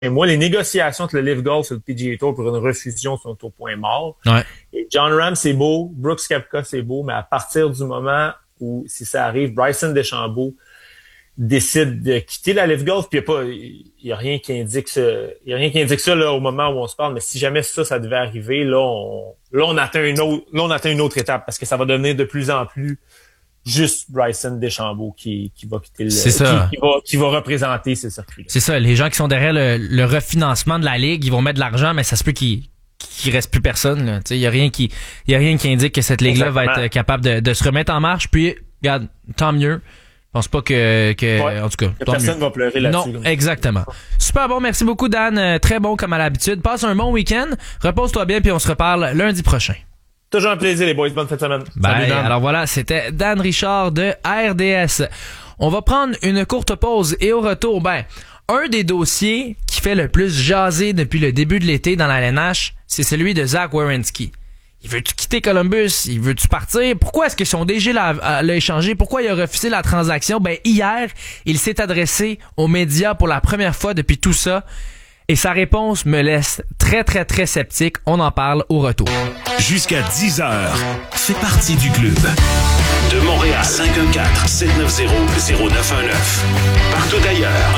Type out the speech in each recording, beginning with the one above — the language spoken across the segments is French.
mois. Les négociations entre le LIV Golf et le PGA Tour pour une refusion sont au point mort. Ouais. Et Jon Rahm, c'est beau. Brooks Koepka, c'est beau. Mais à partir du moment où, si ça arrive, Bryson DeChambeau décide de quitter la LIV Golf, puis il y a rien qui indique ça là au moment où on se parle, mais si jamais ça devait arriver, là on atteint une autre étape, parce que ça va devenir de plus en plus juste Bryson DeChambeau qui va quitter qui va représenter ce circuit. C'est ça, les gens qui sont derrière le refinancement de la ligue, ils vont mettre de l'argent, mais ça se peut qu'il reste plus personne. Il y a rien qui indique que cette ligue-là va être capable de se remettre en marche. Puis regarde, tant mieux. Je pense pas que en tout cas, personne va pleurer là-dessus. Non, exactement. Super bon, merci beaucoup Dan, très bon comme à l'habitude. Passe un bon week-end, repose-toi bien puis on se reparle lundi prochain. Toujours un plaisir les boys, bonne fin de semaine. Bye. Salut, alors voilà, c'était Dan Richard de RDS. On va prendre une courte pause et au retour, un des dossiers qui fait le plus jaser depuis le début de l'été dans la LNH, c'est celui de Zach Werenski. Il veut-tu quitter Columbus? Il veut-tu partir? Pourquoi est-ce que son DG l'a échangé? Pourquoi il a refusé la transaction? Hier, il s'est adressé aux médias pour la première fois depuis tout ça. Et sa réponse me laisse très, très, très sceptique. On en parle au retour. Jusqu'à 10h, fais partie du club. De Montréal, 514-790-0919. Partout d'ailleurs,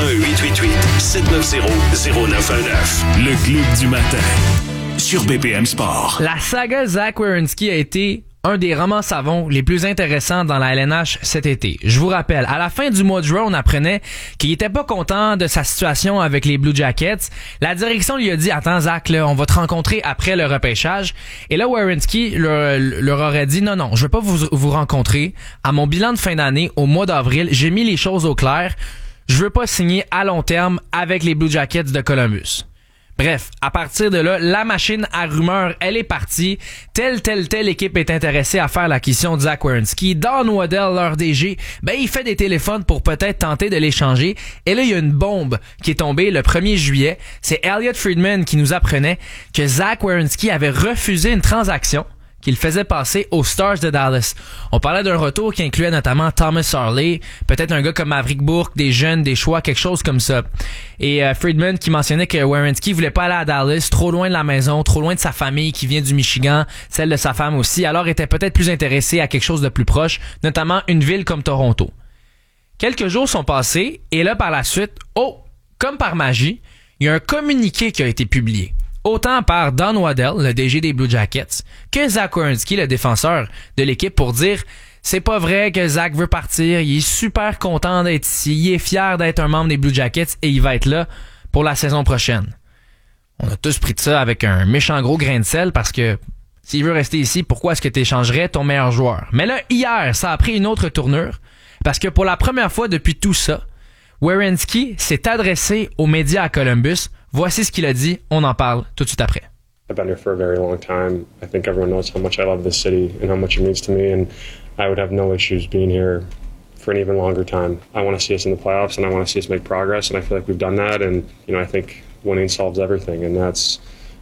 1-888-790-0919. Le club du matin. Sur BPM Sport. La saga Zach Werenski a été un des romans savons les plus intéressants dans la LNH cet été. Je vous rappelle, à la fin du mois de juin, on apprenait qu'il était pas content de sa situation avec les Blue Jackets. La direction lui a dit « Attends Zach, là, on va te rencontrer après le repêchage. » Et là, Werenski leur aurait dit « Non, je vais pas vous rencontrer. À mon bilan de fin d'année, au mois d'avril, j'ai mis les choses au clair. Je veux pas signer à long terme avec les Blue Jackets de Columbus. » Bref, à partir de là, la machine à rumeurs, elle est partie. Telle équipe est intéressée à faire l'acquisition de Zach Werenski. Don Waddell, leur DG, il fait des téléphones pour peut-être tenter de l'échanger. Et là, il y a une bombe qui est tombée le 1er juillet. C'est Elliot Friedman qui nous apprenait que Zach Werenski avait refusé une transaction qu'il faisait passer aux Stars de Dallas. On parlait d'un retour qui incluait notamment Thomas Harley, peut-être un gars comme Maverick Bourque, des jeunes, des choix, quelque chose comme ça. Et Friedman qui mentionnait que Werenski voulait pas aller à Dallas, trop loin de la maison, trop loin de sa famille qui vient du Michigan, celle de sa femme aussi, alors était peut-être plus intéressé à quelque chose de plus proche, notamment une ville comme Toronto. Quelques jours sont passés, et là par la suite, comme par magie, il y a un communiqué qui a été publié. Autant par Don Waddell, le DG des Blue Jackets, que Zach Werenski, le défenseur de l'équipe, pour dire c'est pas vrai que Zach veut partir, il est super content d'être ici, il est fier d'être un membre des Blue Jackets et il va être là pour la saison prochaine. On a tous pris de ça avec un méchant gros grain de sel parce que s'il veut rester ici, pourquoi est-ce que tu échangerais ton meilleur joueur? Mais là, hier, ça a pris une autre tournure parce que pour la première fois depuis tout ça, Werenski s'est adressé aux médias à Columbus. Voici ce qu'il a dit, on en parle tout de suite après. I've been here for a very long time. I think everyone knows how much I love this city and how much it means to me, and I would have no issues being here for an even longer time. I want to see us in the playoffs, and I want to see us make progress, and I feel like we've done that, and I think winning solves everything, and that's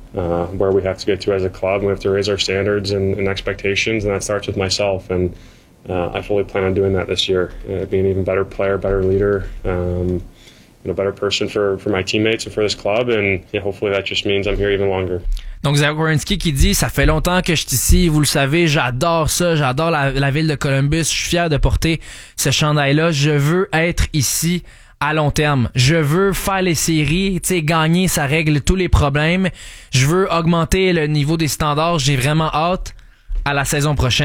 where we have to get to as a club. We have to raise our standards and expectations, and that starts with myself, and I fully plan on doing that this year, being an even better player, better leader, better person for my teammates and for this club, and hopefully that just means I'm here even longer. Donc Zach Werenski qui dit « Ça fait longtemps que je suis ici, vous le savez, j'adore ça, j'adore la ville de Columbus, je suis fier de porter ce chandail-là, je veux être ici à long terme. Je veux faire les séries, gagner, ça règle tous les problèmes. Je veux augmenter le niveau des standards, j'ai vraiment hâte à la saison prochaine. »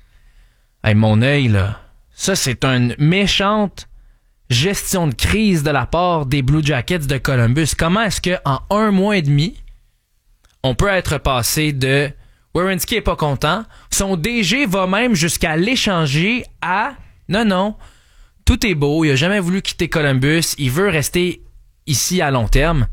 Hey, mon œil, là, ça c'est une méchante gestion de crise de la part des Blue Jackets de Columbus. Comment est-ce que en 1 mois et demi, on peut être passé de Werenski est pas content, son DG va même jusqu'à l'échanger à non, tout est beau, il a jamais voulu quitter Columbus, il veut rester ici à long terme.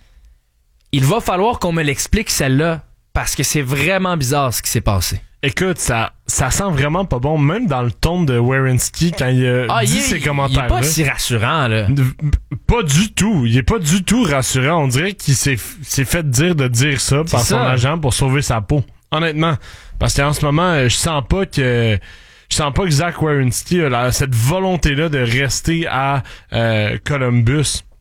Il va falloir qu'on me l'explique celle-là, parce que c'est vraiment bizarre ce qui s'est passé. Écoute, ça sent vraiment pas bon, même dans le ton de Werenski quand il dit ces commentaires-là. Il est pas si rassurant, là. Pas du tout. Il est pas du tout rassurant. On dirait qu'il s'est fait dire de dire ça par son agent pour sauver sa peau. Honnêtement. Parce qu'en ce moment, je sens pas que Zach Werenski a cette volonté-là de rester à Columbus.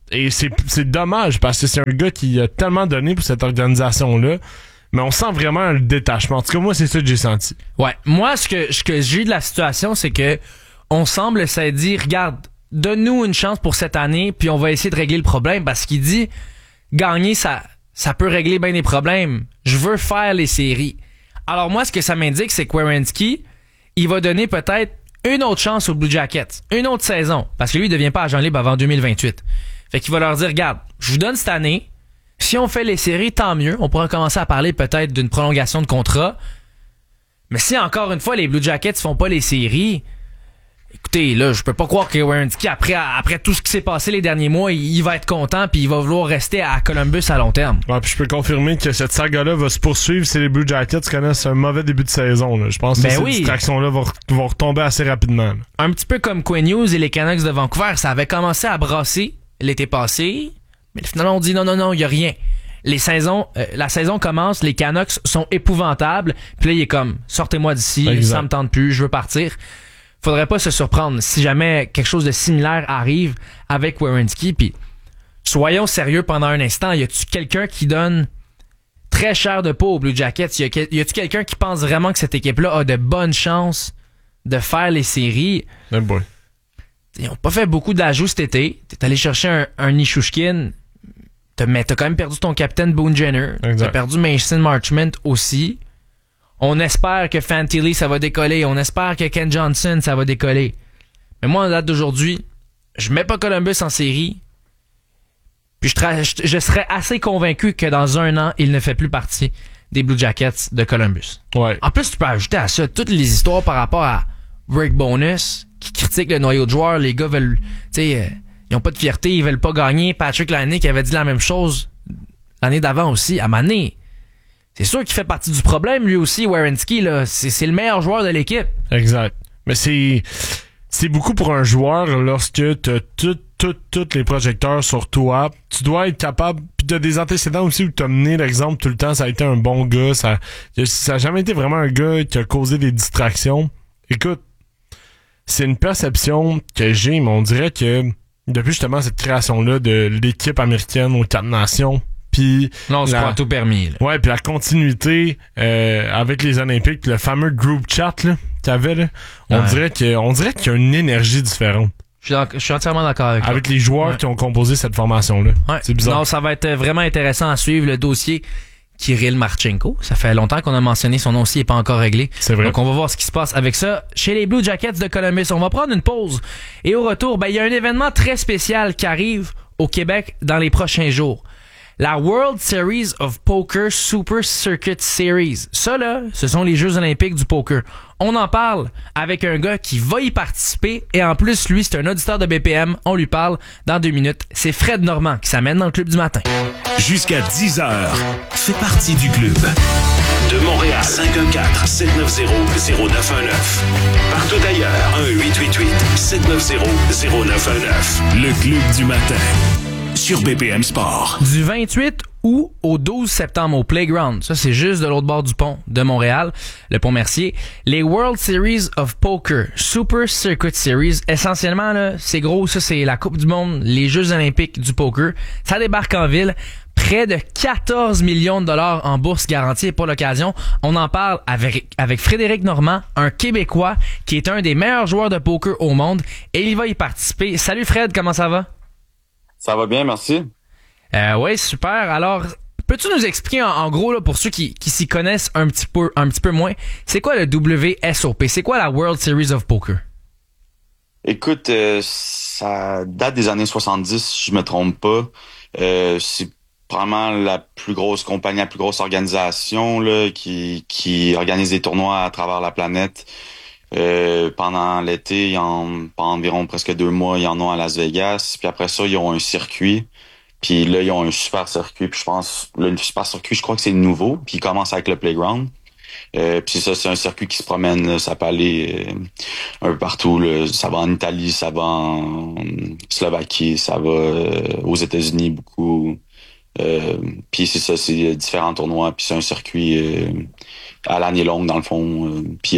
Et c'est dommage parce que c'est un gars qui a tellement donné pour cette organisation-là. Mais on sent vraiment un détachement. En tout cas, moi, c'est ça que j'ai senti. Ouais. Moi, ce que j'ai de la situation, c'est que on semble s'être dit, regarde, donne-nous une chance pour cette année, puis on va essayer de régler le problème. Parce qu'il dit, gagner, ça peut régler bien des problèmes. Je veux faire les séries. Alors moi, ce que ça m'indique, c'est que Werenski, il va donner peut-être une autre chance aux Blue Jackets. Une autre saison. Parce que lui, il devient pas agent libre avant 2028. Fait qu'il va leur dire, regarde, je vous donne cette année. Si on fait les séries, tant mieux. On pourra commencer à parler peut-être d'une prolongation de contrat. Mais si, encore une fois, les Blue Jackets font pas les séries, écoutez, là, je peux pas croire que Werenski, après tout ce qui s'est passé les derniers mois, il va être content puis il va vouloir rester à Columbus à long terme. Ouais, puis je peux confirmer que cette saga-là va se poursuivre si les Blue Jackets connaissent un mauvais début de saison. Là. Je pense que ces distractions-là vont retomber assez rapidement. Là. Un petit peu comme Quinn Hughes et les Canucks de Vancouver, ça avait commencé à brasser l'été passé. Mais finalement, on dit non, il y a rien. La saison commence, les Canucks sont épouvantables. Puis là, il est comme, sortez-moi d'ici, ça me tente plus, je veux partir. Faudrait pas se surprendre si jamais quelque chose de similaire arrive avec Werenski. Puis soyons sérieux pendant un instant. Y a-tu quelqu'un qui donne très cher de peau aux Blue Jackets? Y a-tu quelqu'un qui pense vraiment que cette équipe-là a de bonnes chances de faire les séries? Oh boy. Ils ont pas fait beaucoup d'ajouts cet été. T'es allé chercher un Nichushkin. Mais t'as quand même perdu ton capitaine Boone Jenner. T'as perdu Mason Marchment aussi. On espère que Fantilli, ça va décoller. On espère que Ken Johnson, ça va décoller. Mais moi, en date d'aujourd'hui, je mets pas Columbus en série. Puis je serais assez convaincu que dans un an, il ne fait plus partie des Blue Jackets de Columbus. Ouais. En plus, tu peux ajouter à ça toutes les histoires par rapport à Rick Bowness, qui critique le noyau de joueurs. Les gars veulent... ils ont pas de fierté, ils veulent pas gagner. Patrick Laine qui avait dit la même chose l'année d'avant aussi, à Mané. C'est sûr qu'il fait partie du problème, lui aussi, Werenski, là. C'est le meilleur joueur de l'équipe. Exact. Mais c'est beaucoup pour un joueur lorsque t'as tous les projecteurs sur toi. Tu dois être capable, puis t'as des antécédents aussi où t'as mené l'exemple tout le temps, ça a été un bon gars, ça a jamais été vraiment un gars qui a causé des distractions. Écoute, c'est une perception que j'ai, mais on dirait que depuis justement cette création-là de l'équipe américaine aux 4 nations, puis non, c'est pas tout permis. Là. Ouais, puis la continuité avec les Olympiques, puis le fameux group chat là qu'il y avait là, on dirait qu'il y a une énergie différente. Je suis entièrement d'accord avec toi. Avec les joueurs qui ont composé cette formation-là. Ouais. C'est bizarre. Non, ça va être vraiment intéressant à suivre le dossier Kirill Marchenko. Ça fait longtemps qu'on a mentionné son nom aussi, il n'est pas encore réglé. C'est vrai. Donc on va voir ce qui se passe avec ça chez les Blue Jackets de Columbus. On va prendre une pause et au retour, il y a un événement très spécial qui arrive au Québec dans les prochains jours. La World Series of Poker Super Circuit Series. Ça, là, ce sont les Jeux olympiques du poker. On en parle avec un gars qui va y participer et en plus, lui, c'est un auditeur de BPM. On lui parle dans 2 minutes. C'est Fred Normand qui s'amène dans le club du matin. Jusqu'à 10h, fais partie du club. De Montréal, 514-790-0919. Partout ailleurs, 1-888-790-0919. Le club du matin. Sur BPM Sport. Du 28 août au 12 septembre au Playground, ça c'est juste de l'autre bord du pont de Montréal, le pont Mercier, les World Series of Poker Super Circuit Series, essentiellement là, c'est gros, ça c'est la Coupe du Monde, les Jeux olympiques du poker, ça débarque en ville. Près de 14 millions de dollars en bourse garantie pour l'occasion. On en parle avec Frédéric Normand, un Québécois qui est un des meilleurs joueurs de poker au monde et il va y participer. Salut Fred, comment ça va? Ça va bien, merci. Oui, super. Alors, peux-tu nous expliquer en gros, là, pour ceux qui s'y connaissent un petit peu moins, c'est quoi le WSOP? C'est quoi la World Series of Poker? Écoute, ça date des années 70, si je me trompe pas. C'est probablement la plus grosse compagnie, la plus grosse organisation là, qui organise des tournois à travers la planète. Pendant l'été, pendant environ presque 2 mois, ils en ont à Las Vegas. Puis après ça, ils ont un circuit. Puis là, ils ont un super circuit. Puis je pense, le super circuit, je crois que c'est le nouveau. Puis il commence avec le Playground. Puis ça, c'est un circuit qui se promène. Là, ça peut aller un peu partout. Là. Ça va en Italie, ça va en Slovaquie, ça va aux États-Unis beaucoup. Puis c'est ça, c'est différents tournois. Puis c'est un circuit à l'année longue, dans le fond. Puis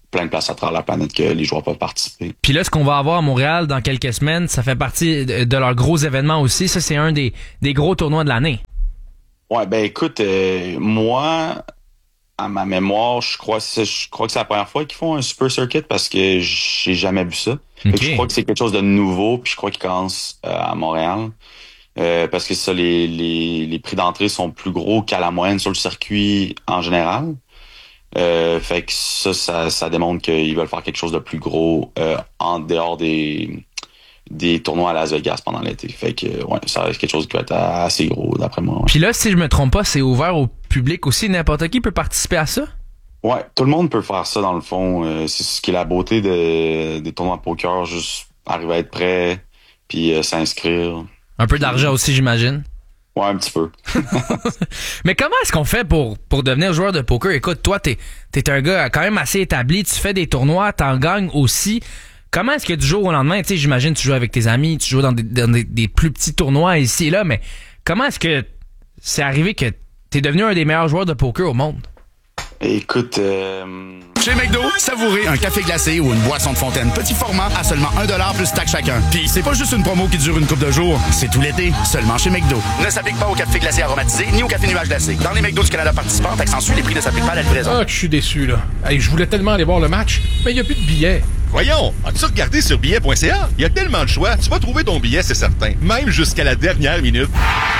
plein de places à travers la planète que les joueurs peuvent participer. Puis là, ce qu'on va avoir à Montréal dans quelques semaines, ça fait partie de leurs gros événements aussi. Ça, c'est un des gros tournois de l'année. Ouais, ben écoute, moi, à ma mémoire, je crois que c'est la première fois qu'ils font un Super Circuit parce que j'ai jamais vu ça. Okay. Je crois que c'est quelque chose de nouveau, puis je crois qu'ils commencent à Montréal. Parce que ça, les prix d'entrée sont plus gros qu'à la moyenne sur le circuit en général. Fait que ça démontre qu'ils veulent faire quelque chose de plus gros en dehors des tournois à Las Vegas pendant l'été. Fait que ouais, ça reste quelque chose qui va être assez gros d'après moi. Ouais. Puis là, si je me trompe pas, c'est ouvert au public aussi. N'importe qui peut participer à ça? Ouais, tout le monde peut faire ça dans le fond. C'est ce qui est la beauté des tournois de poker, juste arriver à être prêt puis s'inscrire. Un peu d'argent aussi, j'imagine. Ouais, un petit peu. Mais comment est-ce qu'on fait pour devenir joueur de poker? Écoute, toi, t'es un gars quand même assez établi, tu fais des tournois, t'en gagnes aussi. Comment est-ce que du jour au lendemain, tu sais, j'imagine tu joues avec tes amis, tu joues dans des plus petits tournois ici et là, mais comment est-ce que c'est arrivé que t'es devenu un des meilleurs joueurs de poker au monde? Écoute, Chez McDo, savourez un café glacé ou une boisson de fontaine petit format à seulement 1$ plus taxe chacun. Puis c'est pas juste une promo qui dure une couple de jours, c'est tout l'été, seulement chez McDo. Ne s'applique pas au café glacé aromatisé ni au café nuage glacé. Dans les McDo du Canada participants, taxe en les prix ne s'appliquent pas à la livraison. Ah, je suis déçu, là. Hey, je voulais tellement aller voir le match, mais il n'y a plus de billets. Voyons, as-tu regardé sur billets.ca? Il y a tellement de choix, tu vas trouver ton billet, c'est certain. Même jusqu'à la dernière minute.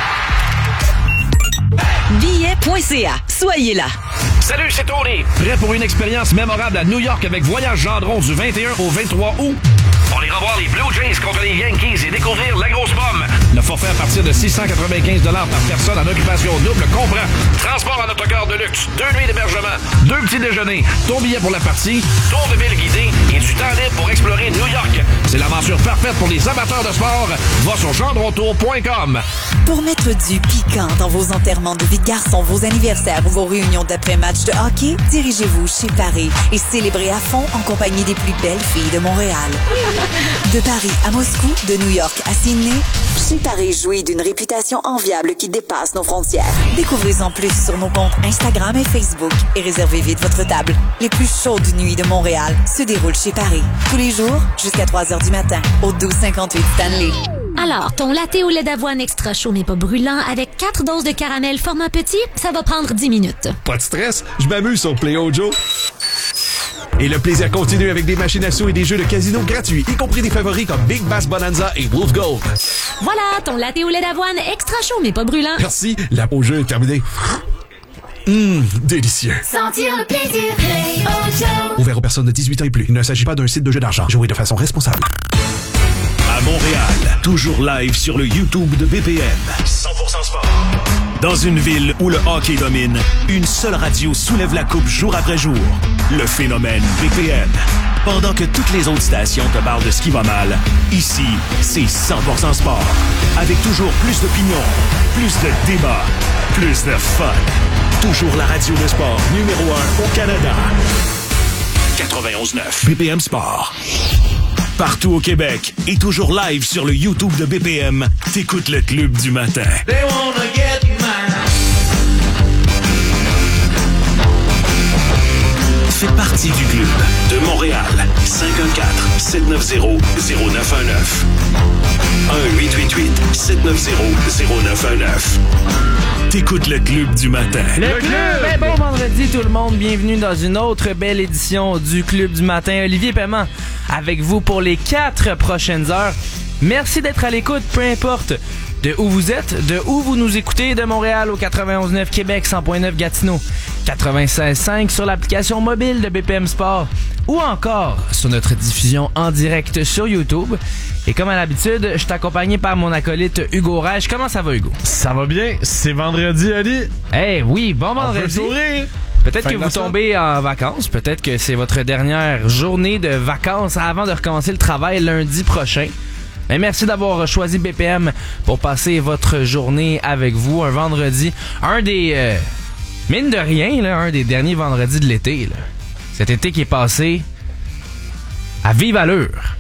Billets.ca. Soyez là. Salut, c'est Tony. Prêt pour une expérience mémorable à New York avec Voyage Gendron du 21 au 23 août? On ira voir les Blue Jays contre les Yankees et découvrir la grosse pomme. Le forfait à partir de 695$ par personne en occupation double comprend transport en autocar de luxe, 2 nuits d'hébergement, 2 petits déjeuners, ton billet pour la partie, tour de ville guidé et du temps libre pour explorer New York. C'est l'aventure parfaite pour les amateurs de sport. Va sur gendrontour.com. Pour mettre du piquant dans vos enterrements de vie de garçon, vos anniversaires ou vos réunions d'après-match de hockey, dirigez-vous chez Paris et célébrez à fond en compagnie des plus belles filles de Montréal. De Paris à Moscou, de New York à Sydney, chez Paris jouit d'une réputation enviable qui dépasse nos frontières. Découvrez-en plus sur nos comptes Instagram et Facebook et réservez vite votre table. Les plus chaudes nuits de Montréal se déroulent chez Paris. Tous les jours, jusqu'à 3h du matin, au 1258 Stanley. Alors, ton latte au lait d'avoine extra chaud mais pas brûlant avec 4 doses de caramel format petit, ça va prendre 10 minutes. Pas de stress, je m'amuse sur PlayOjo. Et le plaisir continue avec des machines à sous et des jeux de casino gratuits, y compris des favoris comme Big Bass Bonanza et Wolf Gold. Voilà, ton latte au lait d'avoine extra chaud mais pas brûlant. Merci, la pause jeu est terminée. Délicieux. Sentir le plaisir, PlayOjo. Ouvert aux personnes de 18 ans et plus. Il ne s'agit pas d'un site de jeu d'argent. Jouez de façon responsable. À Montréal, toujours live sur le YouTube de BPM. 100% sport. Dans une ville où le hockey domine, une seule radio soulève la coupe jour après jour. Le phénomène BPM. Pendant que toutes les autres stations te parlent de ce qui va mal, ici, c'est 100% sport. Avec toujours plus d'opinions, plus de débats, plus de fun. Toujours la radio de sport numéro 1 au Canada. 91.9 BPM Sport. Partout au Québec et toujours live sur le YouTube de BPM, t'écoutes le Club du matin. They wanna get mine. Fais partie du club de Montréal. 514-790-0919. 1-888-790-0919. T'écoutes le Club du matin. Le Club! Ben bon vendredi tout le monde, bienvenue dans une autre belle édition du Club du matin. Olivier Paiement avec vous pour les 4 prochaines heures. Merci d'être à l'écoute, peu importe de où vous êtes, de où vous nous écoutez, de Montréal au 91.9 Québec, 100.9 Gatineau, 96.5 sur l'application mobile de BPM Sport ou encore sur notre diffusion en direct sur YouTube. Et comme à l'habitude, je suis accompagné par mon acolyte Hugo Reich. Comment ça va, Hugo? Ça va bien. C'est vendredi, Ali. Eh oui, bon vendredi. On peut sourire. Peut-être que vous tombez en vacances. Peut-être que c'est votre dernière journée de vacances avant de recommencer le travail lundi prochain. Mais merci d'avoir choisi BPM pour passer votre journée avec vous. Un vendredi, un des... mine de rien, là, un des derniers vendredis de l'été. Là. Cet été qui est passé à vive allure.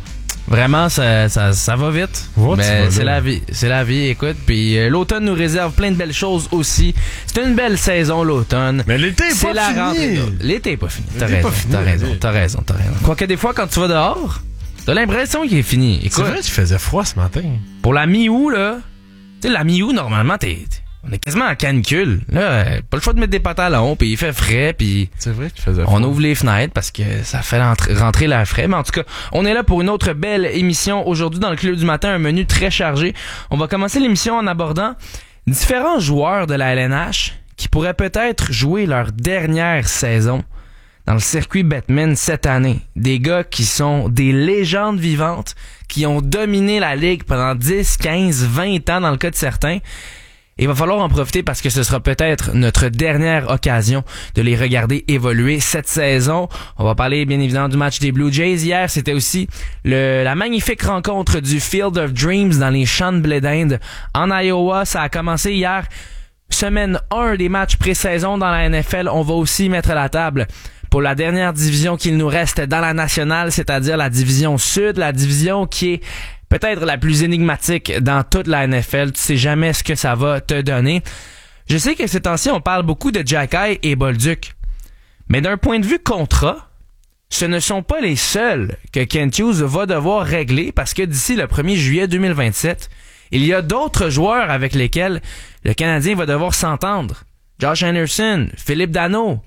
Vraiment, ça va vite. Mais c'est la vie. C'est la vie, écoute. Puis l'automne nous réserve plein de belles choses aussi. C'est une belle saison, l'automne. Mais l'été est pas fini. Rentrée. L'été est pas fini. T'as raison. Quoique des fois, quand tu vas dehors, t'as l'impression qu'il est fini. Écoute, c'est vrai qu'il faisait froid ce matin. Pour la mi-août, là, tu sais, la mi-août, normalement, on est quasiment en canicule. Là, pas le choix de mettre des pantalons, puis il fait frais, puis c'est vrai qu'il faisait froid. On ouvre les fenêtres parce que ça fait rentrer l'air frais. Mais en tout cas, on est là pour une autre belle émission aujourd'hui dans le Club du matin, un menu très chargé. On va commencer l'émission en abordant différents joueurs de la LNH qui pourraient peut-être jouer leur dernière saison dans le circuit Bettman cette année. Des gars qui sont des légendes vivantes, qui ont dominé la ligue pendant 10, 15, 20 ans dans le cas de certains. Et il va falloir en profiter parce que ce sera peut-être notre dernière occasion de les regarder évoluer cette saison. On va parler bien évidemment du match des Blue Jays. Hier, c'était aussi la magnifique rencontre du Field of Dreams dans les champs de blé d'Inde en Iowa. Ça a commencé hier, semaine 1 des matchs pré-saison dans la NFL. On va aussi mettre à la table pour la dernière division qu'il nous reste dans la nationale, c'est-à-dire la division sud, la division qui est peut-être la plus énigmatique dans toute la NFL. Tu sais jamais ce que ça va te donner. Je sais que ces temps-ci, on parle beaucoup de Jacky et Bolduc. Mais d'un point de vue contrat, ce ne sont pas les seuls que Kent Hughes va devoir régler parce que d'ici le 1er juillet 2027, il y a d'autres joueurs avec lesquels le Canadien va devoir s'entendre. Josh Anderson, Philippe Danault,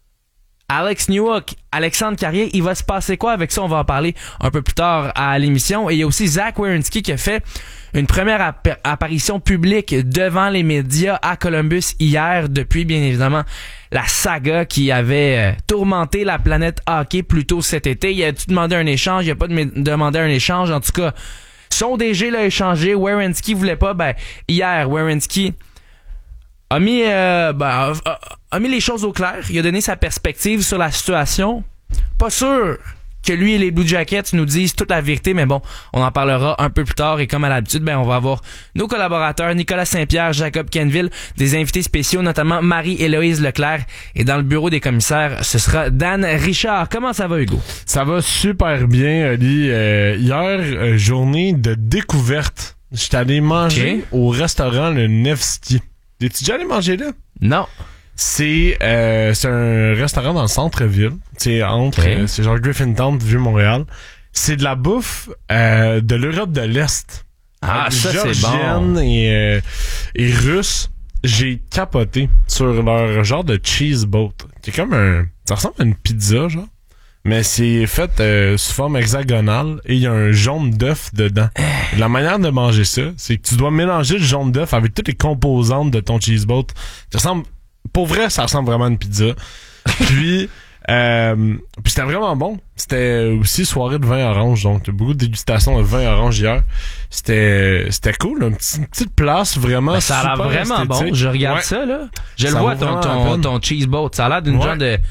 Alex Newhook, Alexandre Carrier, il va se passer quoi avec ça? On va en parler un peu plus tard à l'émission. Et il y a aussi Zach Werenski qui a fait une première apparition publique devant les médias à Columbus hier, depuis bien évidemment la saga qui avait tourmenté la planète hockey plus tôt cet été. Il a-tu demandé un échange? Il a pas demandé un échange. En tout cas, son DG l'a échangé. Werenski voulait pas. Hier, Werenski a mis les choses au clair. Il a donné sa perspective sur la situation. Pas sûr que lui et les Blue Jackets nous disent toute la vérité, mais bon, on en parlera un peu plus tard. Et comme à l'habitude, on va avoir nos collaborateurs, Nicolas Saint-Pierre, Jacob Kenville, des invités spéciaux, notamment Marie-Héloïse Leclerc. Et dans le bureau des commissaires, ce sera Dan Richard. Comment ça va, Hugo? Ça va super bien, Oli. Hier, journée de découverte. J'étais allé manger au restaurant Le Nevsky. Es-tu déjà allé manger là? Non. C'est un restaurant dans le centre-ville. C'est c'est genre Griffintown, Vieux-Montréal. C'est de la bouffe de l'Europe de l'Est. Ah, ça c'est bon. Et russe. J'ai capoté sur leur genre de cheese boat. C'est comme ça ressemble à une pizza, genre. Mais c'est fait sous forme hexagonale et il y a un jaune d'œuf dedans. La manière de manger ça, c'est que tu dois mélanger le jaune d'œuf avec toutes les composantes de ton cheese boat. Pour vrai, ça ressemble vraiment à une pizza. Puis c'était vraiment bon. C'était aussi soirée de vin orange, donc beaucoup de dégustation de vin orange hier. C'était cool, une petite place vraiment. Ça a l'air vraiment esthétique. Bon. Je regarde ça là. Je le vois ton cheese boat. Ça a l'air d'une genre de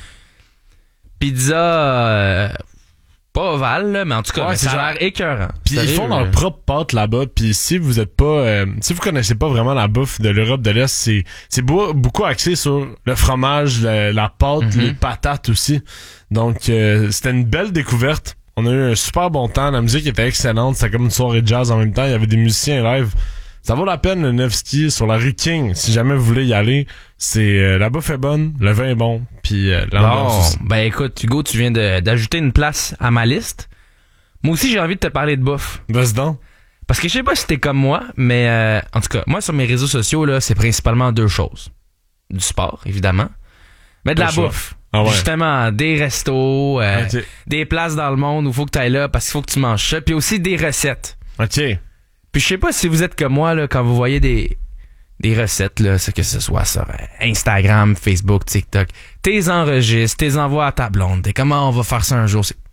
pizza pas ovale là, mais en tout cas ça a l'air écœurant. Puis ils font leur propre pâte là-bas. Puis si vous êtes pas si vous connaissez pas vraiment la bouffe de l'Europe de l'Est, c'est beaucoup axé sur le fromage, la pâte, les patates aussi. Donc c'était une belle découverte. On a eu un super bon temps, la musique était excellente, c'était comme une soirée de jazz en même temps, il y avait des musiciens live. Ça vaut la peine, le Nevsky sur la rue King. Si jamais vous voulez y aller, c'est la bouffe est bonne, le vin est bon, puis l'ambiance aussi. Écoute, Hugo, tu viens d'ajouter une place à ma liste. Moi aussi, j'ai envie de te parler de bouffe. Vas-y donc. Parce que je sais pas si t'es comme moi, mais en tout cas, moi sur mes réseaux sociaux, là, c'est principalement deux choses. Du sport, évidemment, mais de la bouffe. Ah ouais. Justement, des restos, des places dans le monde où il faut que tu ailles là parce qu'il faut que tu manges ça, puis aussi des recettes. OK. Puis je sais pas si vous êtes comme moi là, quand vous voyez des recettes là, que ce soit sur Instagram, Facebook, TikTok, t'es enregistres, t'es envoies à ta blonde, t'es comment on va faire ça un jour, c'est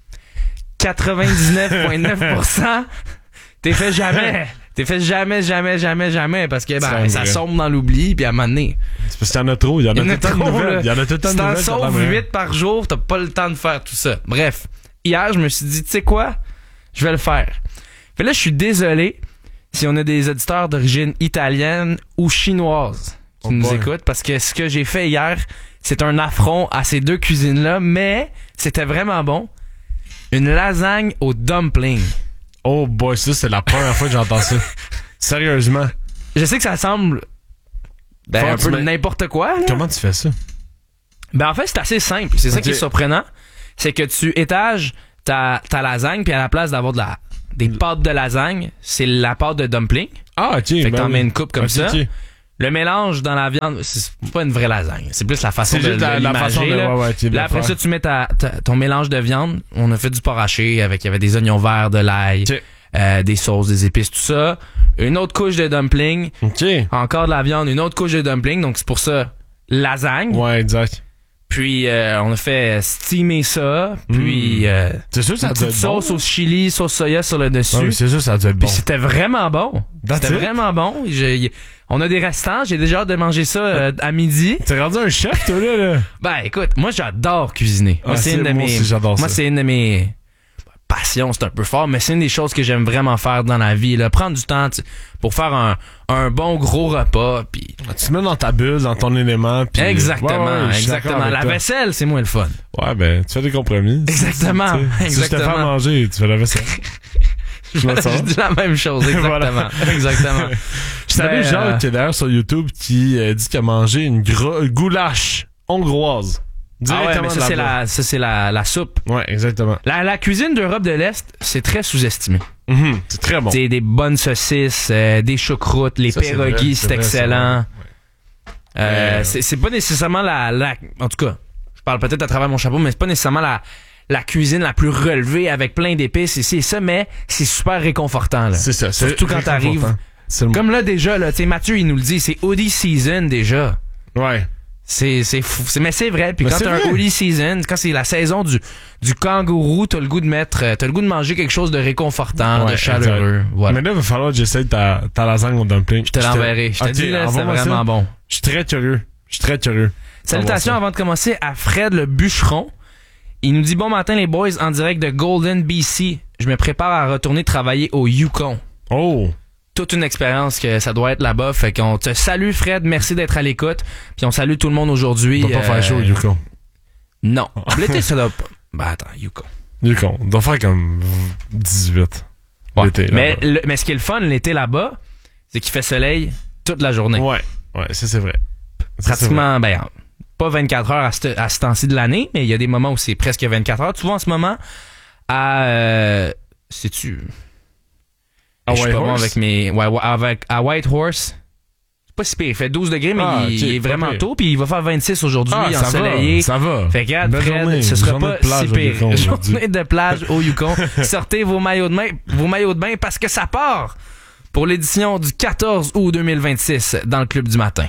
99,9% t'es fait jamais. T'es fait jamais parce que ça sombre dans l'oubli puis à un moment donné. C'est parce qu'il y en a trop, il y en a tout le temps de nouvelles. Il y en a tout le temps de nouvelles. Si t'en sauves 8 par jour, t'as pas le temps de faire tout ça. Bref, hier, je me suis dit, tu sais quoi? Je vais le faire. Fait là, je suis désolé si on a des auditeurs d'origine italienne ou chinoise qui nous écoutent, parce que ce que j'ai fait hier, c'est un affront à ces deux cuisines-là, mais c'était vraiment bon. Une lasagne au dumpling. Oh boy, ça, c'est la première fois que j'entends ça. Sérieusement. Je sais que ça semble un peu n'importe quoi. Là. Comment tu fais ça? Ben en fait, c'est assez simple. C'est ça qui est surprenant. C'est que tu étages ta lasagne, puis à la place d'avoir des pâtes de lasagne, c'est la pâte de dumpling. Ah, ok. Fait que t'en mets une coupe comme ça. Okay. Le mélange dans la viande, c'est pas une vraie lasagne. C'est plus la façon de l'imager. Là, après ça, tu mets ton mélange de viande. On a fait du porc haché il y avait des oignons verts, de l'ail, des sauces, des épices, tout ça. Une autre couche de dumpling. Encore de la viande, une autre couche de dumpling. Donc, c'est pour ça, lasagne. Ouais, exact. Puis, on a fait steamer ça. Puis, c'est sûr, ça une petite sauce au chili, sauce soya sur le dessus. Ouais, c'est sûr, ça doit être bon. Puis, c'était vraiment bon. C'était vraiment bon. On a des restants. J'ai déjà hâte de manger ça à midi. T'es rendu un chef, toi, là? Ben, écoute, moi, j'adore cuisiner. Moi, c'est une de mes passions, c'est un peu fort, mais c'est une des choses que j'aime vraiment faire dans la vie. Là. Prendre du temps pour faire un bon gros repas. Puis tu te mets dans ta bulle, dans ton élément. Pis... Exactement. La vaisselle, c'est moins le fun. Ouais, ben, tu fais des compromis. Exactement. Si je te fais à manger, tu fais la vaisselle. Je dis la même chose, exactement. Exactement. Je salue Jacques, qui est d'ailleurs sur YouTube, qui dit qu'il a mangé une goulash hongroise. Mais ça, c'est la soupe. Ouais, exactement. La cuisine d'Europe de l'Est, c'est très sous-estimé. C'est très bon. C'est des bonnes saucisses, des choucroutes, les pierogies, c'est excellent. C'est pas nécessairement en tout cas, je parle peut-être à travers mon chapeau, mais c'est pas nécessairement la cuisine la plus relevée avec plein d'épices ici et ça, mais c'est super réconfortant. Là. C'est ça. Surtout quand t'arrives. Comme là déjà, là, Mathieu, il nous le dit, c'est hoodie season déjà. Ouais. C'est fou. Mais c'est vrai. Puis quand t'as un hoodie season, quand c'est la saison du kangourou, t'as le goût de manger quelque chose de réconfortant, de chaleureux. Voilà. Mais là, il va falloir que j'essaye ta lasagne au dumpling. Je te l'enverrai. Je te dis, là, c'est vraiment bon. Je suis très curieux. Salutations avant de commencer à Fred le bûcheron. Il nous dit bon matin les boys en direct de Golden, BC. Je me prépare à retourner travailler au Yukon. Oh! Toute une expérience que ça doit être là-bas. Fait qu'on te salue Fred, merci d'être à l'écoute. Puis on salue tout le monde aujourd'hui. On va pas faire chaud au Yukon. Non. L'été ça doit pas. Ben attends, Yukon. On doit faire comme 18. Ouais. L'été, mais ce qui est le fun l'été là-bas, c'est qu'il fait soleil toute la journée. Ouais, ça c'est vrai. Pratiquement, pas 24 heures à ce temps-ci de l'année, mais il y a des moments où c'est presque 24 heures. Tu vois en ce moment sais-tu... À je suis pas bon avec à White Horse. C'est pas si pire. Il fait 12 degrés, mais il est vraiment tôt. Puis il va faire 26 aujourd'hui, ensoleillé. Ça va. Fait que, Fred, ce sera pas si pire. Journée de plage au Yukon. Sortez vos maillots de bain parce que ça part pour l'édition du 14 août 2026 dans le Club du matin.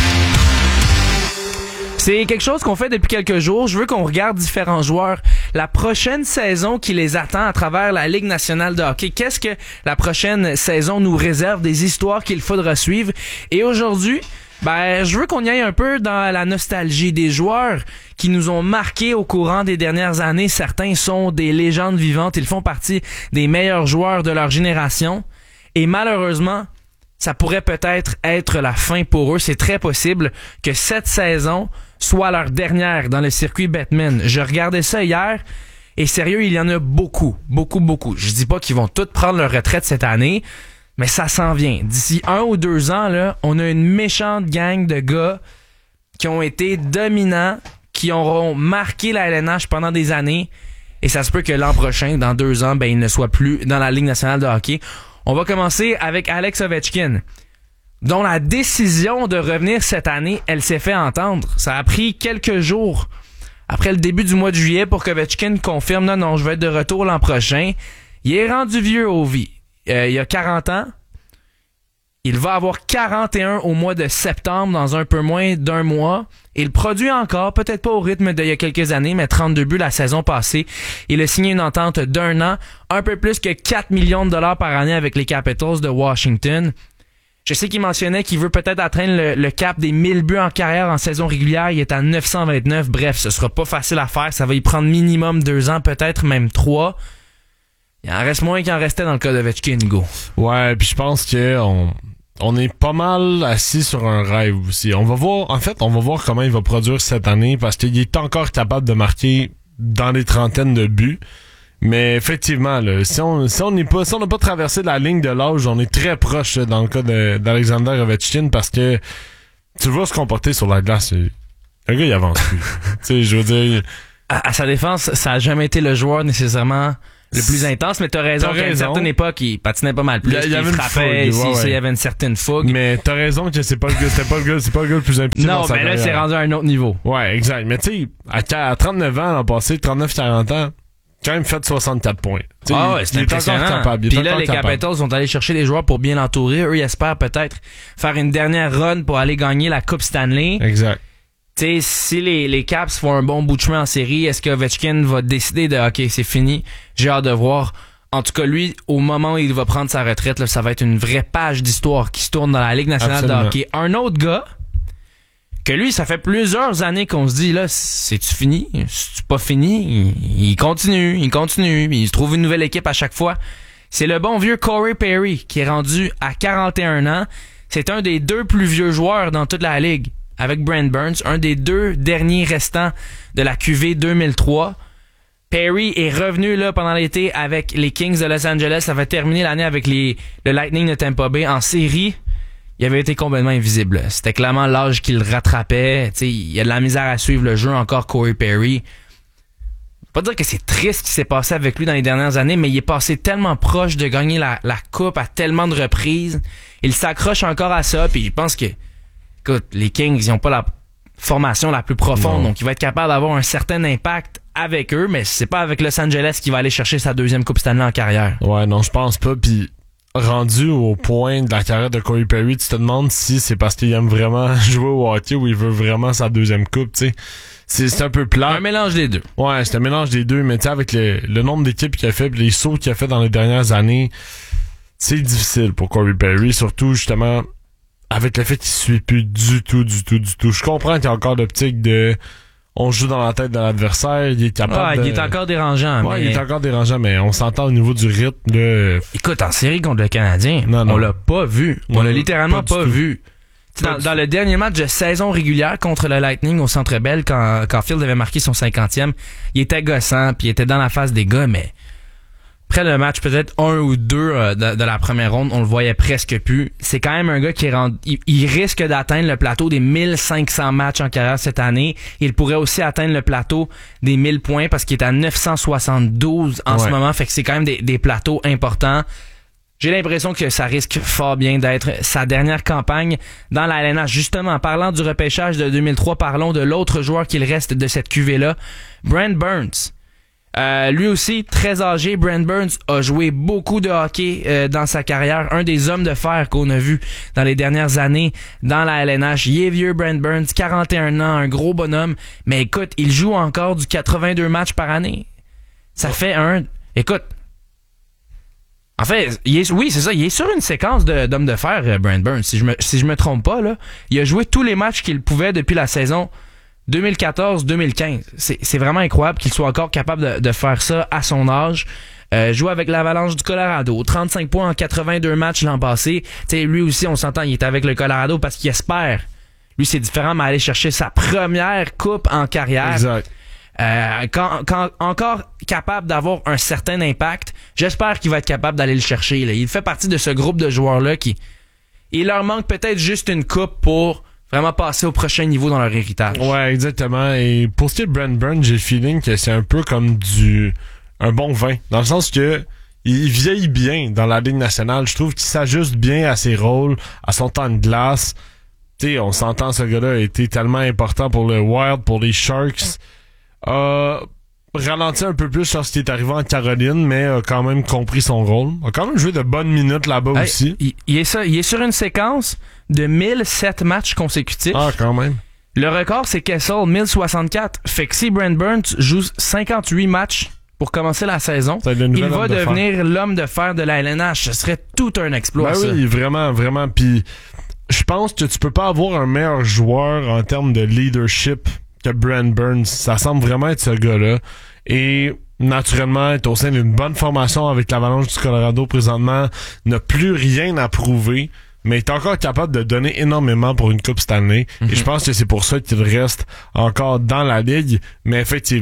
C'est quelque chose qu'on fait depuis quelques jours. Je veux qu'on regarde différents joueurs. La prochaine saison qui les attend à travers la Ligue nationale de hockey. Qu'est-ce que la prochaine saison nous réserve? Des histoires qu'il faudra suivre. Et aujourd'hui, je veux qu'on y aille un peu dans la nostalgie des joueurs qui nous ont marqués au courant des dernières années. Certains sont des légendes vivantes. Ils font partie des meilleurs joueurs de leur génération. Et malheureusement, ça pourrait peut-être être la fin pour eux. C'est très possible que cette saison soit leur dernière dans le circuit Bettman. Je regardais ça hier et sérieux, il y en a beaucoup. Je dis pas qu'ils vont tous prendre leur retraite cette année, mais ça s'en vient. D'ici 1 ou 2 ans, là, on a une méchante gang de gars qui ont été dominants, qui auront marqué la LNH pendant des années et ça se peut que l'an prochain, dans 2 ans, ils ne soient plus dans la Ligue nationale de hockey. On va commencer avec Alex Ovechkin, dont la décision de revenir cette année, elle s'est fait entendre. Ça a pris quelques jours après le début du mois de juillet pour qu'Ovechkin confirme « Non, je vais être de retour l'an prochain ». Il est rendu vieux au vie. Il a 40 ans. Il va avoir 41 au mois de septembre, dans un peu moins d'1 mois. Il produit encore, peut-être pas au rythme d'il y a quelques années, mais 32 buts la saison passée. Il a signé une entente d'1 an, un peu plus que 4 millions de dollars par année avec les Capitals de Washington. Je sais qu'il mentionnait qu'il veut peut-être atteindre le cap des 1000 buts en carrière en saison régulière. Il est à 929. Bref, ce sera pas facile à faire. Ça va y prendre minimum 2 ans, peut-être même 3. Il en reste moins qu'il en restait dans le cas d'Ovechkin, Hugo. Ouais, puis je pense que on est pas mal assis sur un rêve aussi. On va voir comment il va produire cette année parce qu'il est encore capable de marquer dans les trentaines de buts. Mais effectivement, là, si on n'a pas traversé la ligne de l'âge, on est très proche là, dans le cas d'Alexander Ovechkin parce que tu le vois se comporter sur la glace. Le gars, il avance plus. Tu sais, je veux dire... À sa défense, ça a jamais été le joueur nécessairement le plus intense, mais t'as raison qu'à une certaine époque, il patinait pas mal plus. Il frappait, il y avait une certaine fougue. Mais t'as raison que c'est pas le gars le plus impliqué dans sa carrière. Non, mais là, c'est rendu à un autre niveau. Ouais, exact. Mais tu sais, à 39 ans, l'an passé, 39-40 ans, quand même fait 64 points. T'sais, c'est impressionnant. Puis là, les Capitals sont allés chercher des joueurs pour bien l'entourer. Eux, ils espèrent peut-être faire une dernière run pour aller gagner la Coupe Stanley. Exact. Tu sais, si les Caps font un bon bout de chemin en série, est-ce que Ovechkin va décider de OK, c'est fini? J'ai hâte de voir. En tout cas, lui, au moment où il va prendre sa retraite, là, ça va être une vraie page d'histoire qui se tourne dans la Ligue nationale de hockey. Un autre gars, que lui, ça fait plusieurs années qu'on se dit, là, c'est-tu fini? C'est-tu pas fini? Il continue, il se trouve une nouvelle équipe à chaque fois. C'est le bon vieux Corey Perry, qui est rendu à 41 ans. C'est un des 2 plus vieux joueurs dans toute la Ligue. Avec Brent Burns, un des 2 derniers restants de la QV 2003. Perry est revenu là pendant l'été avec les Kings de Los Angeles. Ça va terminer l'année avec le Lightning de Tampa Bay en série. Il avait été complètement invisible. C'était clairement l'âge qui le rattrapait. T'sais, il y a de la misère à suivre le jeu encore, Corey Perry. Pas dire que c'est triste ce qui s'est passé avec lui dans les dernières années, mais il est passé tellement proche de gagner la coupe à tellement de reprises. Il s'accroche encore à ça, puis je pense que écoute, les Kings, ils n'ont pas la formation la plus profonde, donc il va être capable d'avoir un certain impact avec eux, mais c'est pas avec Los Angeles qu'il va aller chercher sa 2e Coupe Stanley en carrière. Ouais, non, je pense pas. Puis rendu au point de la carrière de Corey Perry, tu te demandes si c'est parce qu'il aime vraiment jouer au hockey ou il veut vraiment sa 2e coupe, tu sais. C'est un peu plat. Un mélange des deux. Ouais, c'est un mélange des deux, mais tu sais, avec le nombre d'équipes qu'il a fait, les sauts qu'il a fait dans les dernières années, c'est difficile pour Corey Perry, surtout justement avec le fait qu'il suit plus du tout. Je comprends qu'il y a encore l'optique de on joue dans la tête de l'adversaire, il est capable il est encore dérangeant. Ouais, il est encore dérangeant, mais on s'entend au niveau du rythme de... Écoute, en série contre le Canadien, on l'a pas vu. On l'a littéralement pas vu. Dans le dernier match de saison régulière contre le Lightning au Centre Bell, quand Field avait marqué son 50e, il était gossant, puis il était dans la face des gars, mais après le match, peut-être 1 ou 2 de la première ronde, on le voyait presque plus. C'est quand même un gars qui il risque d'atteindre le plateau des 1500 matchs en carrière cette année. Il pourrait aussi atteindre le plateau des 1000 points parce qu'il est à 972 en ce moment. Fait que c'est quand même des plateaux importants. J'ai l'impression que ça risque fort bien d'être sa dernière campagne dans la LNH. Justement, en parlant du repêchage de 2003, parlons de l'autre joueur qu'il reste de cette QV-là, Brent Burns. Lui aussi, très âgé, Brent Burns a joué beaucoup de hockey dans sa carrière. Un des hommes de fer qu'on a vu dans les dernières années dans la LNH. Il est vieux, Brent Burns, 41 ans, un gros bonhomme. Mais écoute, il joue encore du 82 matchs par année. Ça fait Écoute, en fait, oui, c'est ça. Il est sur une séquence d'hommes de fer, Brent Burns. Si je me trompe pas, là, il a joué tous les matchs qu'il pouvait depuis la saison 2014-2015. C'est vraiment incroyable qu'il soit encore capable de faire ça à son âge. Joue avec l'Avalanche du Colorado, 35 points en 82 matchs l'an passé. T'sais, lui aussi, on s'entend, il est avec le Colorado parce qu'il espère. Lui, c'est différent, mais aller chercher sa première coupe en carrière. Exact. Quand encore capable d'avoir un certain impact, j'espère qu'il va être capable d'aller le chercher. Là. Il fait partie de ce groupe de joueurs-là il leur manque peut-être juste une coupe pour vraiment passer au prochain niveau dans leur héritage. Ouais, exactement. Et pour ce qui est de Brent Burns, j'ai le feeling que c'est un peu comme un bon vin. Dans le sens que il vieillit bien dans la Ligue nationale. Je trouve qu'il s'ajuste bien à ses rôles, à son temps de glace. Tu sais, on s'entend, ce gars-là a été tellement important pour le Wild, pour les Sharks. Ralenti un peu plus lorsqu'il est arrivé en Caroline, mais a quand même compris son rôle. A quand même joué de bonnes minutes là-bas aussi. Il est sur une séquence de 1007 matchs consécutifs. Ah, quand même. Le record, c'est Kessel, 1064. Fait que si Brent Burns joue 58 matchs pour commencer la saison, il va devenir l'homme de fer de la LNH. Ce serait tout un exploit, ça. Oui, vraiment, vraiment. Puis je pense que tu peux pas avoir un meilleur joueur en termes de leadership que Brent Burns. Ça semble vraiment être ce gars-là. Et naturellement, être au sein d'une bonne formation avec l'Avalanche du Colorado présentement, n'a plus rien à prouver, mais est encore capable de donner énormément pour une Coupe Stanley. Et je pense que c'est pour ça qu'il reste encore dans la Ligue. Mais effectivement,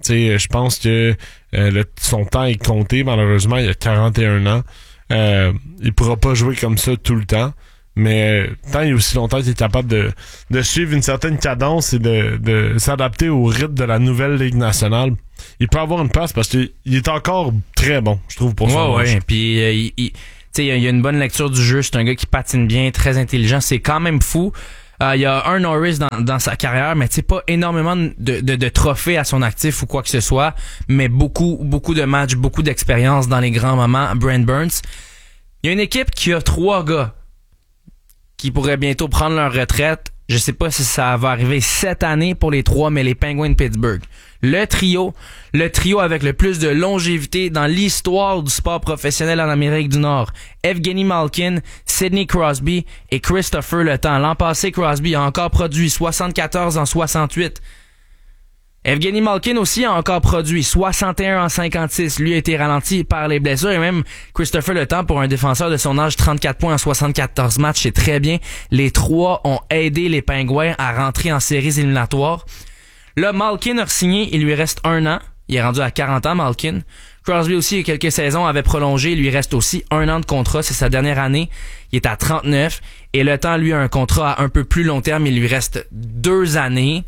Je pense que son temps est compté, malheureusement, il a 41 ans. Il pourra pas jouer comme ça tout le temps. Mais tant il y a aussi longtemps qu'il est capable de suivre une certaine cadence et de s'adapter au rythme de la nouvelle Ligue nationale, il peut avoir une place parce qu'il est encore très bon, je trouve, pour son âge. Ouais, puis il y a une bonne lecture du jeu, c'est un gars qui patine bien, très intelligent, c'est quand même fou. Il y a un Norris dans sa carrière, mais pas énormément de trophées à son actif ou quoi que ce soit, mais beaucoup de matchs, beaucoup d'expérience dans les grands moments. Brent Burns. Il y a une équipe qui a 3 gars qui pourraient bientôt prendre leur retraite. Je sais pas si ça va arriver cette année pour les 3, mais les Penguins de Pittsburgh. Le trio avec le plus de longévité dans l'histoire du sport professionnel en Amérique du Nord. Evgeny Malkin, Sidney Crosby et Christopher Le Temps. L'an passé, Crosby a encore produit 74 en 68. Evgeny Malkin aussi a encore produit 61 en 56. Lui a été ralenti par les blessures et même Christopher Le Temps, pour un défenseur de son âge, 34 points en 74 matchs, c'est très bien. Les 3 ont aidé les Pingouins à rentrer en séries éliminatoires. Là, Malkin a signé, il lui reste 1 an. Il est rendu à 40 ans, Malkin. Crosby aussi, il y a quelques saisons, avait prolongé. Il lui reste aussi 1 an de contrat. C'est sa dernière année. Il est à 39. Et Le Temps, lui, a un contrat à un peu plus long terme. Il lui reste 2 années.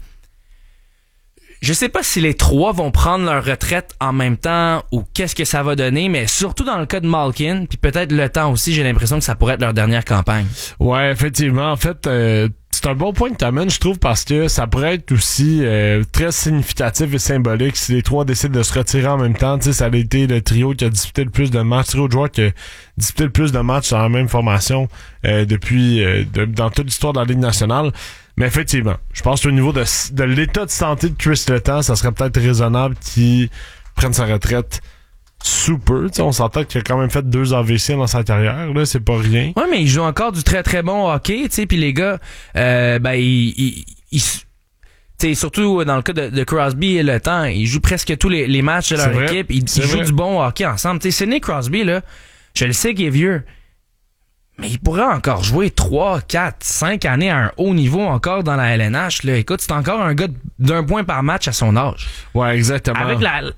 Je sais pas si les 3 vont prendre leur retraite en même temps ou qu'est-ce que ça va donner, mais surtout dans le cas de Malkin, puis peut-être Le Temps aussi, j'ai l'impression que ça pourrait être leur dernière campagne. Ouais, effectivement. En fait, c'est un bon point que t'amènes, je trouve, parce que ça pourrait être aussi très significatif et symbolique si les 3 décident de se retirer en même temps. Tu sais, ça a été le trio qui a disputé le plus de matchs, trio de joueurs qui a disputé le plus de matchs dans la même formation depuis dans toute l'histoire de la Ligue nationale. Mais effectivement, je pense qu'au niveau de l'état de santé de Chris Le Temps, ça serait peut-être raisonnable qu'il prenne sa retraite sous peu. T'sais, on s'entend qu'il a quand même fait 2 AVC dans sa carrière, là, c'est pas rien. Ouais, mais il joue encore du très très bon hockey, tu sais, puis les gars, t'sais, surtout dans le cas de Crosby et Le Temps, ils jouent presque tous les matchs de leur équipe, ils jouent du bon hockey ensemble. Tu sais, Sidney Crosby, là, je le sais qu'il est vieux, mais il pourrait encore jouer 3, 4, 5 années à un haut niveau encore dans la LNH. Là. Écoute, c'est encore un gars d'1 point par match à son âge. Ouais, exactement. Avec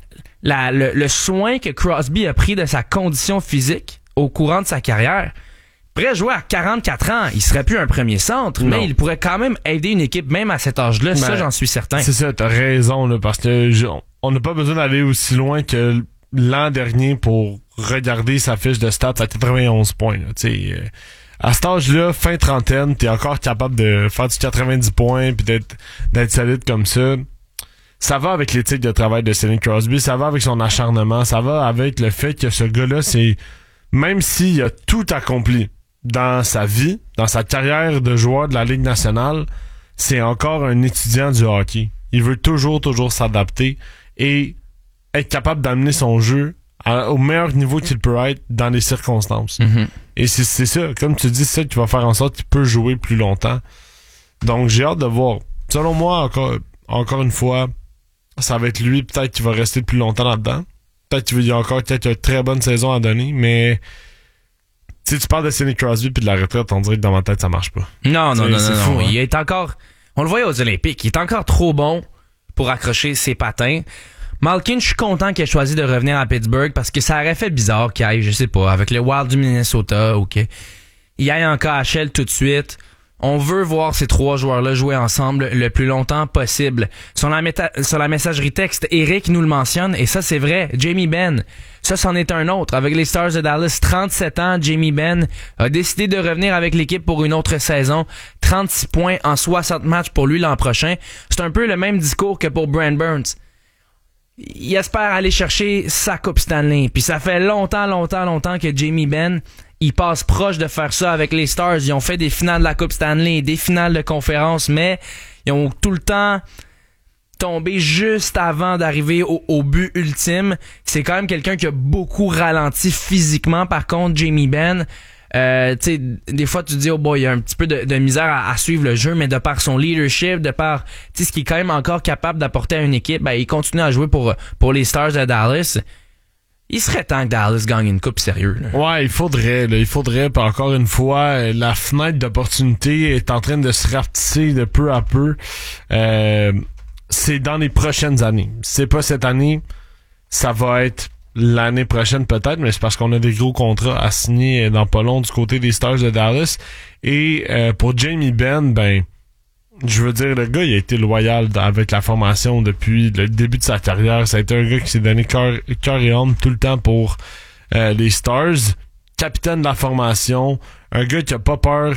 le soin que Crosby a pris de sa condition physique au courant de sa carrière, il pourrait jouer à 44 ans. Il serait plus un premier centre, mais il pourrait quand même aider une équipe même à cet âge-là. Mais ça, j'en suis certain. C'est ça, t'as raison, là, parce que on n'a pas besoin d'aller aussi loin que l'an dernier pour regarder sa fiche de stats à 91 points. À cet âge-là, fin trentaine, t'es encore capable de faire du 90 points puis d'être solide comme ça. Ça va avec l'éthique de travail de Sidney Crosby, ça va avec son acharnement, ça va avec le fait que ce gars-là, même s'il a tout accompli dans sa vie, dans sa carrière de joueur de la Ligue nationale, c'est encore un étudiant du hockey. Il veut toujours s'adapter et être capable d'amener son jeu au meilleur niveau qu'il peut être dans les circonstances. Mm-hmm. Et c'est ça, comme tu dis, c'est ça qui va faire en sorte qu'il peut jouer plus longtemps. Donc j'ai hâte de voir. Selon moi, encore une fois, ça va être lui, peut-être qu'il va rester plus longtemps là-dedans. Peut-être qu'il y a encore une très bonne saison à donner, mais si tu parles de Sidney Crosby puis de la retraite, on dirait que dans ma tête, ça marche pas. Non. Fou, hein? Il est encore... On le voyait aux Olympiques, il est encore trop bon pour accrocher ses patins. Malkin, je suis content qu'il ait choisi de revenir à Pittsburgh parce que ça aurait fait bizarre qu'il aille, je sais pas, avec le Wild du Minnesota ou qu'il aille en KHL tout de suite. On veut voir ces 3 joueurs-là jouer ensemble le plus longtemps possible. Sur la messagerie texte, Eric nous le mentionne, et ça c'est vrai, Jamie Benn, ça c'en est un autre. Avec les Stars de Dallas, 37 ans, Jamie Benn a décidé de revenir avec l'équipe pour une autre saison. 36 points en 60 matchs pour lui l'an prochain. C'est un peu le même discours que pour Brent Burns. Il espère aller chercher sa Coupe Stanley. Puis ça fait longtemps que Jamie Benn, il passe proche de faire ça avec les Stars. Ils ont fait des finales de la Coupe Stanley, des finales de conférence, mais ils ont tout le temps tombé juste avant d'arriver au but ultime. C'est quand même quelqu'un qui a beaucoup ralenti physiquement. Par contre, Jamie Benn, tu sais, des fois tu te dis oh boy, il y a un petit peu de misère à suivre le jeu, mais de par son leadership, de par tu sais ce qu'il est quand même encore capable d'apporter à une équipe, ben il continue à jouer pour les Stars de Dallas. Il serait temps que Dallas gagne une coupe sérieuse. Ouais, il faudrait, puis encore une fois, la fenêtre d'opportunité est en train de se rapetisser de peu à peu. c'est dans les prochaines années. C'est pas cette année, ça va être l'année prochaine peut-être, mais c'est parce qu'on a des gros contrats à signer dans pas long du côté des Stars de Dallas. Et pour Jamie Benn, ben, je veux dire, le gars, il a été loyal avec la formation depuis le début de sa carrière. Ça a été un gars qui s'est donné cœur et âme tout le temps pour les Stars. Capitaine de la formation, un gars qui a pas peur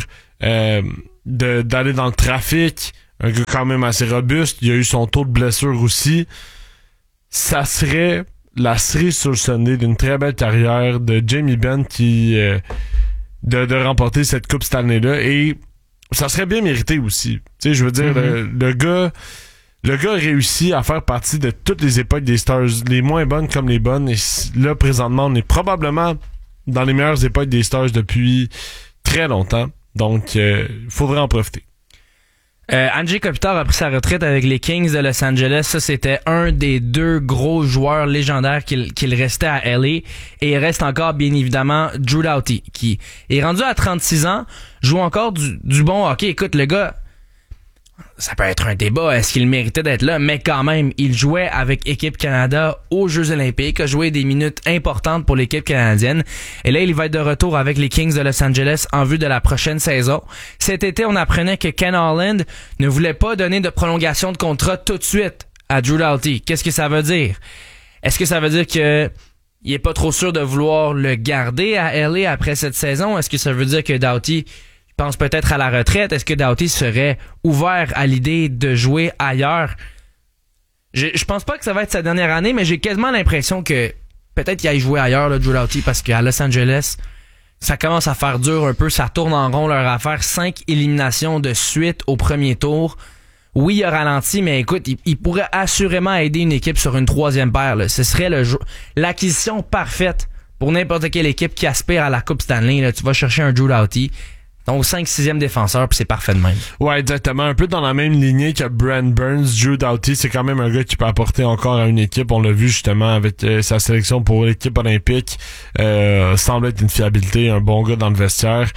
d'aller dans le trafic, un gars quand même assez robuste. Il a eu son taux de blessure aussi. Ça serait la cerise sur le Sunday d'une très belle carrière de Jamie Benn qui de remporter cette coupe cette année-là, et ça serait bien mérité aussi. Tu sais, je veux dire, le gars a réussi à faire partie de toutes les époques des Stars, les moins bonnes comme les bonnes, et là présentement on est probablement dans les meilleures époques des Stars depuis très longtemps, donc il faudrait en profiter. Anze Kopitar a pris sa retraite avec les Kings de Los Angeles. Ça, c'était un des 2 gros joueurs légendaires qu'il restait à LA. Et il reste encore, bien évidemment, Drew Doughty, qui est rendu à 36 ans, joue encore du bon hockey. Écoute, le gars, ça peut être un débat, est-ce qu'il méritait d'être là, mais quand même, il jouait avec Équipe Canada aux Jeux Olympiques, a joué des minutes importantes pour l'équipe canadienne, et là, il va être de retour avec les Kings de Los Angeles en vue de la prochaine saison. Cet été, on apprenait que Ken Holland ne voulait pas donner de prolongation de contrat tout de suite à Drew Doughty. Qu'est-ce que ça veut dire? Est-ce que ça veut dire que il est pas trop sûr de vouloir le garder à LA après cette saison? Est-ce que ça veut dire que Doughty pense peut-être à la retraite? Est-ce que Doughty serait ouvert à l'idée de jouer ailleurs? Je pense pas que ça va être sa dernière année, mais j'ai quasiment l'impression que peut-être qu'il aille jouer ailleurs, là, Drew Doughty, parce qu'à Los Angeles, ça commence à faire dur un peu, ça tourne en rond leur affaire. 5 éliminations de suite au premier tour. Oui, il a ralenti, mais écoute, il pourrait assurément aider une équipe sur une 3e paire, là. Ce serait l'acquisition parfaite pour n'importe quelle équipe qui aspire à la Coupe Stanley, là. Tu vas chercher un Drew Doughty. Donc 5-6e défenseur, puis c'est parfait de même. Ouais, exactement. Un peu dans la même lignée que Brent Burns, Drew Doughty, c'est quand même un gars qui peut apporter encore à une équipe. On l'a vu justement avec sa sélection pour l'équipe olympique. Semble être une fiabilité, un bon gars dans le vestiaire.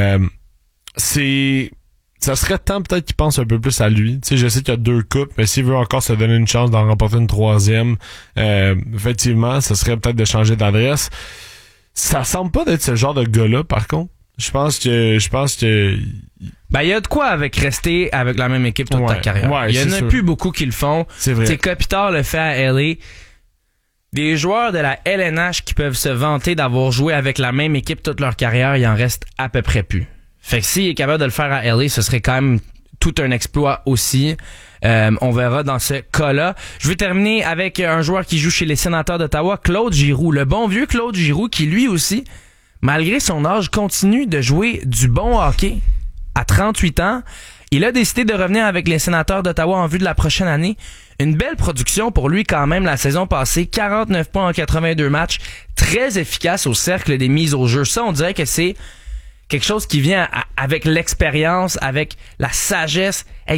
Ça serait temps peut-être qu'il pense un peu plus à lui. Tu sais, je sais qu'il y a 2 coupes, mais s'il veut encore se donner une chance d'en remporter une 3e, effectivement, ça serait peut-être de changer d'adresse. Ça semble pas d'être ce genre de gars-là, par contre. Je pense que ben, il y a de quoi avec rester avec la même équipe toute ta carrière. Ouais, il y en a plus beaucoup qui le font. C'est vrai. Kopitar le fait à LA. Des joueurs de la LNH qui peuvent se vanter d'avoir joué avec la même équipe toute leur carrière, il en reste à peu près plus. Fait que s'il est capable de le faire à LA, ce serait quand même tout un exploit aussi. On verra dans ce cas-là. Je vais terminer avec un joueur qui joue chez les Sénateurs d'Ottawa, Claude Giroux. Le bon vieux Claude Giroux qui lui aussi, malgré son âge, continue de jouer du bon hockey. À 38 ans, il a décidé de revenir avec les Sénateurs d'Ottawa en vue de la prochaine année. Une belle production pour lui quand même la saison passée. 49 points en 82 matchs. Très efficace au cercle des mises au jeu. Ça, on dirait que c'est quelque chose qui vient avec l'expérience, avec la sagesse. Hey,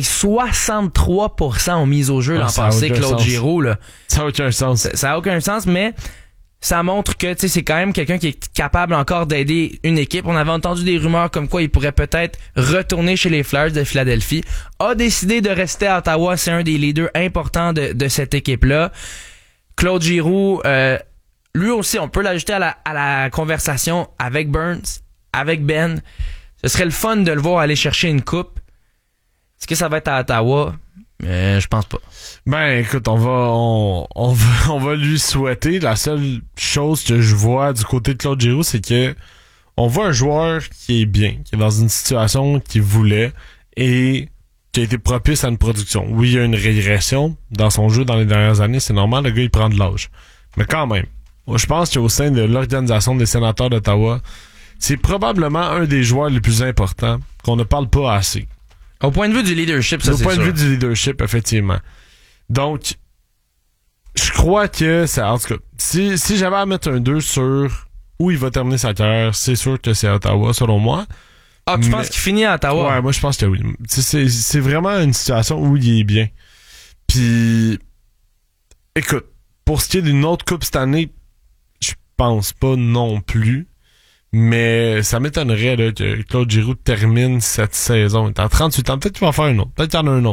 63% aux mises au jeu l'an passé, Claude Giroux. Là. Ça n'a aucun sens. Ça n'a aucun sens, mais ça montre que c'est quand même quelqu'un qui est capable encore d'aider une équipe. On avait entendu des rumeurs comme quoi il pourrait peut-être retourner chez les Flyers de Philadelphie. A décidé de rester à Ottawa. C'est un des leaders importants de cette équipe-là. Claude Giroux, lui aussi, on peut l'ajouter à la conversation avec Burns, avec Ben. Ce serait le fun de le voir aller chercher une coupe. Est-ce que ça va être à Ottawa? Je pense pas. Ben écoute, on va lui souhaiter. La seule chose que je vois du côté de Claude Giroux, c'est que on voit un joueur qui est bien, qui est dans une situation qu'il voulait et qui a été propice à une production. Oui, il y a une régression dans son jeu dans les dernières années, c'est normal, le gars il prend de l'âge. Mais quand même, je pense qu'au sein de l'organisation des Sénateurs d'Ottawa, c'est probablement un des joueurs les plus importants qu'on ne parle pas assez. Au point de vue du leadership, ça c'est sûr. Au point de vue du leadership, effectivement. Donc, je crois que ça, en tout cas, si j'avais à mettre un 2 sur où il va terminer sa carrière, c'est sûr que c'est à Ottawa, selon moi. Ah, tu penses qu'il finit à Ottawa? Ouais, moi je pense que oui. C'est vraiment une situation où il est bien. Puis, écoute, pour ce qui est d'une autre coupe cette année, je pense pas non plus. Mais ça m'étonnerait là, que Claude Giroux termine cette saison. Il est à 38 ans. Peut-être qu'il va en faire une autre. Peut-être qu'il y en a un autre.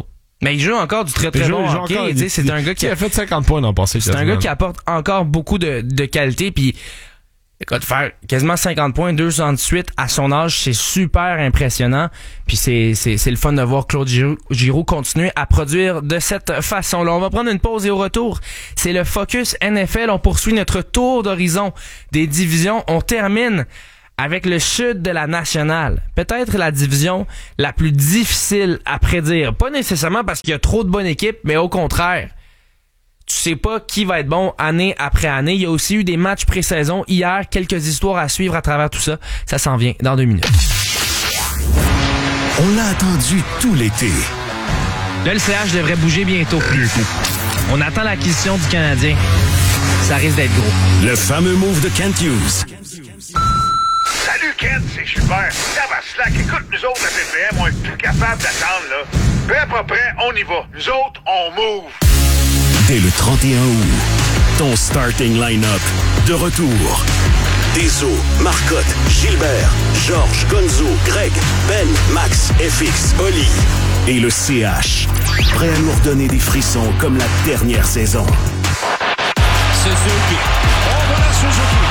Mais il joue encore du très très bon hockey. C'est un gars qui a fait 50 points dans le passé. C'est un gars qui apporte encore beaucoup de qualité. Puis, écoute, faire quasiment 50 points, 268 à son âge, c'est super impressionnant. Puis c'est le fun de voir Claude Giroux continuer à produire de cette façon-là. On va prendre une pause et au retour, c'est le Focus NFL. On poursuit notre tour d'horizon des divisions. On termine avec le sud de la nationale. Peut-être la division la plus difficile à prédire. Pas nécessairement parce qu'il y a trop de bonnes équipes, mais au contraire. Tu sais pas qui va être bon année après année. Il y a aussi eu des matchs pré-saison hier. Quelques histoires à suivre à travers tout ça. Ça s'en vient dans 2 minutes. On l'a attendu tout l'été. Là, le CH devrait bouger bientôt. On attend l'acquisition du Canadien. Ça risque d'être gros. Le fameux move de Kent Hughes. Salut Kent, c'est Schubert. Tabarnak, écoute, nous autres, la PPM, on est plus capable d'attendre, là. Prêt, pas prêt, on y va. Nous autres, on move. Dès le 31 août, ton starting line-up de retour. Deso, Marcotte, Gilbert, Georges, Gonzo, Greg, Ben, Max, FX, Oli et le CH. Prêt à nous redonner des frissons comme la dernière saison. Suzuki. On va la Suzuki.